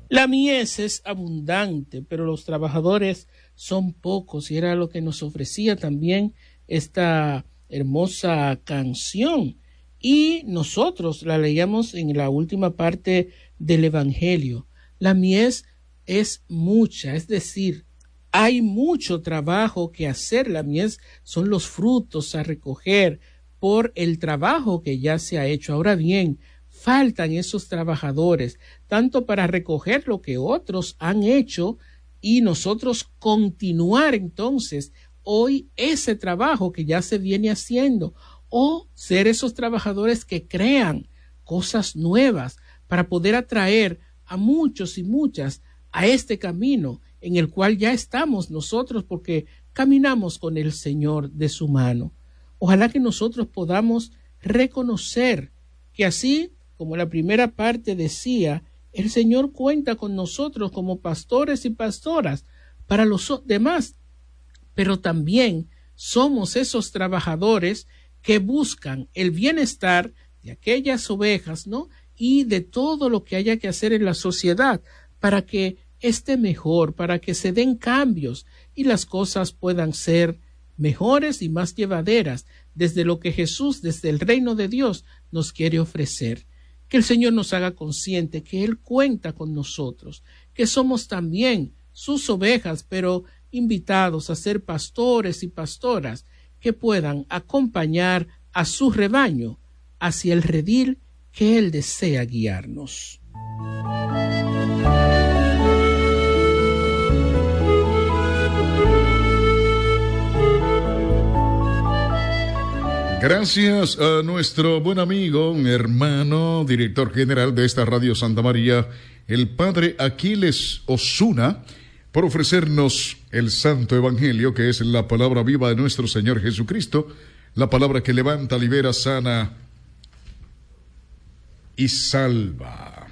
La mies es abundante, pero los trabajadores son pocos, y era lo que nos ofrecía también esta hermosa canción. Y nosotros la leíamos en la última parte del Evangelio. La mies es mucha, es decir, hay mucho trabajo que hacer. La mies son los frutos a recoger por el trabajo que ya se ha hecho. Ahora bien, faltan esos trabajadores, tanto para recoger lo que otros han hecho y nosotros continuar entonces hoy ese trabajo que ya se viene haciendo, o ser esos trabajadores que crean cosas nuevas para poder atraer a muchos y muchas a este camino en el cual ya estamos nosotros, porque caminamos con el Señor de su mano. Ojalá que nosotros podamos reconocer que así como la primera parte decía, el Señor cuenta con nosotros como pastores y pastoras para los demás, pero también somos esos trabajadores que buscan el bienestar de aquellas ovejas, ¿no? Y de todo lo que haya que hacer en la sociedad para que esté mejor, para que se den cambios y las cosas puedan ser mejores y más llevaderas desde lo que Jesús, desde el reino de Dios, nos quiere ofrecer. Que el Señor nos haga consciente que Él cuenta con nosotros, que somos también sus ovejas, pero invitados a ser pastores y pastoras que puedan acompañar a su rebaño hacia el redil que Él desea guiarnos. Gracias a nuestro buen amigo, hermano, director general de esta Radio Santa María, el Padre Aquiles Osuna, por ofrecernos el Santo Evangelio, que es la palabra viva de nuestro Señor Jesucristo, la palabra que levanta, libera, sana y salva.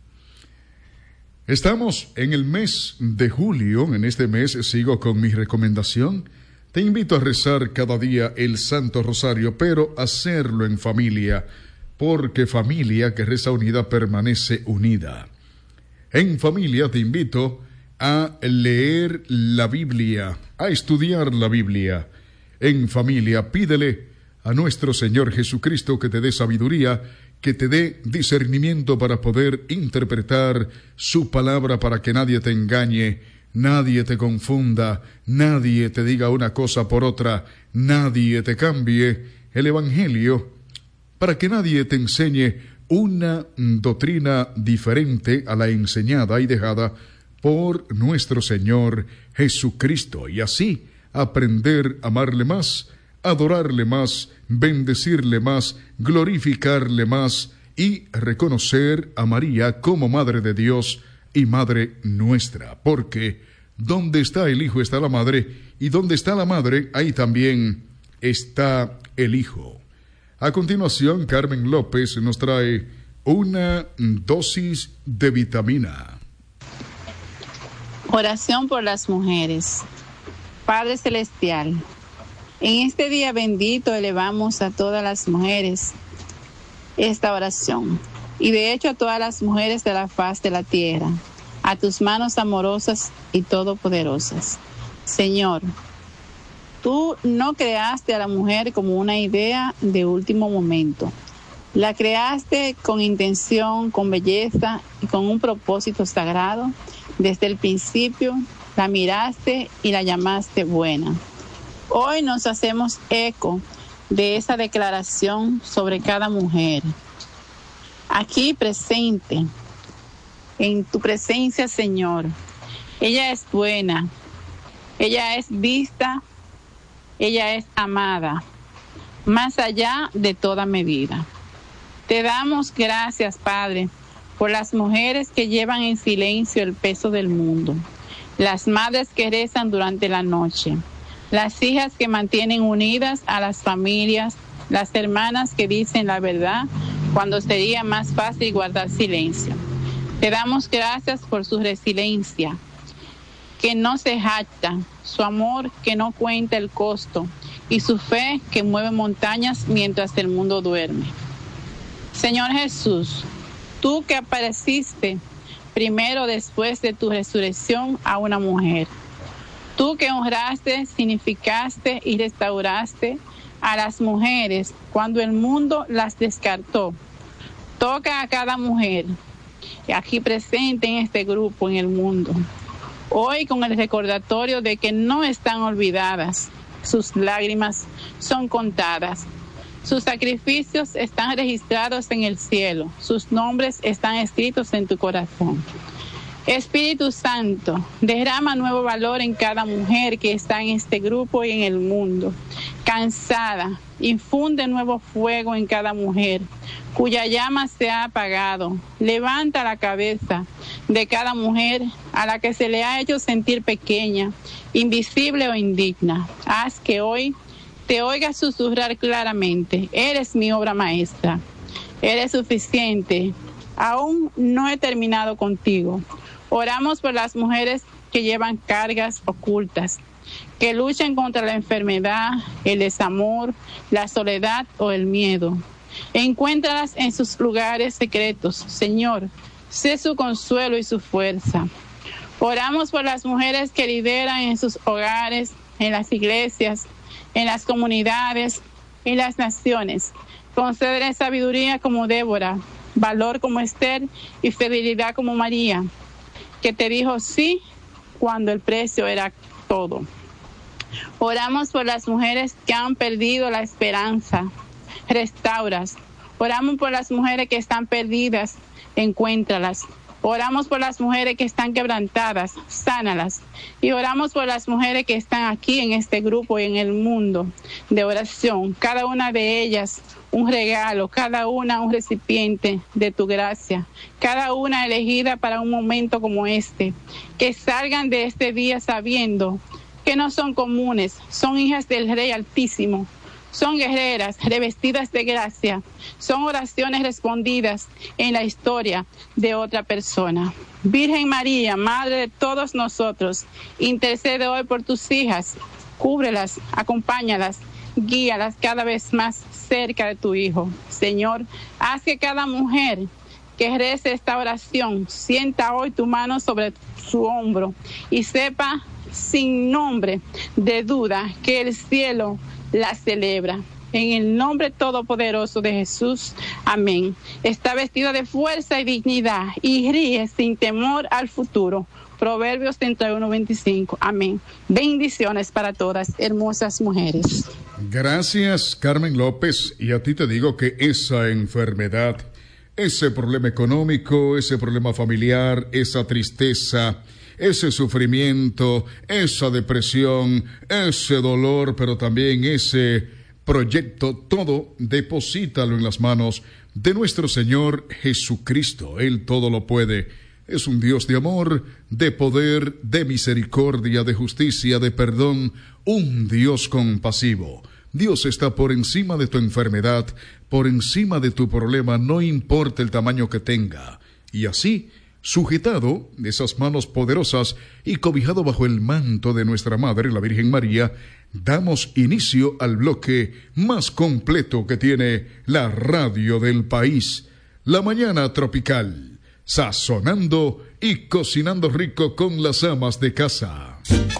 Estamos en el mes de julio. En este mes sigo con mi recomendación. Te invito a rezar cada día el Santo Rosario, pero hacerlo en familia, porque familia que reza unida permanece unida. En familia te invito a leer la Biblia, a estudiar la Biblia. En familia pídele a nuestro Señor Jesucristo que te dé sabiduría, que te dé discernimiento para poder interpretar su palabra, para que nadie te engañe, nadie te confunda, nadie te diga una cosa por otra, nadie te cambie el Evangelio, para que nadie te enseñe una doctrina diferente a la enseñada y dejada por nuestro Señor Jesucristo, y así aprender a amarle más, adorarle más, bendecirle más, glorificarle más y reconocer a María como Madre de Dios y Madre nuestra, porque donde está el Hijo está la Madre, y donde está la Madre, ahí también está el Hijo. A continuación, Carmen López nos trae una dosis de vitamina. Oración por las mujeres. Padre Celestial, en este día bendito elevamos a todas las mujeres esta oración, y de hecho a todas las mujeres de la faz de la tierra, a tus manos amorosas y todopoderosas. Señor, tú no creaste a la mujer como una idea de último momento. La creaste con intención, con belleza y con un propósito sagrado. Desde el principio la miraste y la llamaste buena. Hoy nos hacemos eco de esa declaración sobre cada mujer. Aquí presente, en tu presencia, Señor, ella es buena, ella es vista, ella es amada, más allá de toda medida. Te damos gracias, Padre, por las mujeres que llevan en silencio el peso del mundo, las madres que rezan durante la noche, las hijas que mantienen unidas a las familias, las hermanas que dicen la verdad cuando sería más fácil guardar silencio. Te damos gracias por su resiliencia, que no se jacta, su amor que no cuenta el costo y su fe que mueve montañas mientras el mundo duerme. Señor Jesús, tú que apareciste primero después de tu resurrección a una mujer. Tú que honraste, significaste y restauraste a las mujeres cuando el mundo las descartó. Toca a cada mujer aquí presente en este grupo, en el mundo, hoy con el recordatorio de que no están olvidadas, sus lágrimas son contadas, sus sacrificios están registrados en el cielo, sus nombres están escritos en tu corazón. Espíritu Santo, derrama nuevo valor en cada mujer que está en este grupo y en el mundo. Cansada, infunde nuevo fuego en cada mujer cuya llama se ha apagado. Levanta la cabeza de cada mujer a la que se le ha hecho sentir pequeña, invisible o indigna. Haz que hoy te oiga susurrar claramente: eres mi obra maestra, eres suficiente, aún no he terminado contigo. Oramos por las mujeres que llevan cargas ocultas, que luchan contra la enfermedad, el desamor, la soledad o el miedo. Encuéntralas en sus lugares secretos, Señor, sé su consuelo y su fuerza. Oramos por las mujeres que lideran en sus hogares, en las iglesias, en las comunidades, en las naciones. Concédeles sabiduría como Débora, valor como Esther y fidelidad como María, que te dijo sí cuando el precio era todo. Oramos por las mujeres que han perdido la esperanza, restáuralas. Oramos por las mujeres que están perdidas, encuéntralas. Oramos por las mujeres que están quebrantadas, sánalas. Y oramos por las mujeres que están aquí en este grupo y en el mundo de oración, cada una de ellas un regalo, cada una un recipiente de tu gracia, cada una elegida para un momento como este. Que salgan de este día sabiendo que no son comunes, son hijas del Rey Altísimo, son guerreras revestidas de gracia, son oraciones respondidas en la historia de otra persona. Virgen María, Madre de todos nosotros, intercede hoy por tus hijas, cúbrelas, acompáñalas, guíalas cada vez más cerca de tu Hijo. Señor, haz que cada mujer que rece esta oración sienta hoy tu mano sobre su hombro y sepa sin nombre de duda que el cielo la celebra. En el nombre todopoderoso de Jesús, amén. Está vestida de fuerza y dignidad y ríe sin temor al futuro. Proverbios 31:25. Amén. Bendiciones para todas, hermosas mujeres. Gracias, Carmen López. Y a ti te digo que esa enfermedad, ese problema económico, ese problema familiar, esa tristeza, ese sufrimiento, esa depresión, ese dolor, pero también ese proyecto, todo deposítalo en las manos de nuestro Señor Jesucristo. Él todo lo puede. Es un Dios de amor, de poder, de misericordia, de justicia, de perdón, un Dios compasivo. Dios está por encima de tu enfermedad, por encima de tu problema, no importa el tamaño que tenga. Y así, sujetado de esas manos poderosas y cobijado bajo el manto de nuestra Madre, la Virgen María, damos inicio al bloque más completo que tiene la radio del país, La Mañana Tropical, sazonando y cocinando rico con las amas de casa.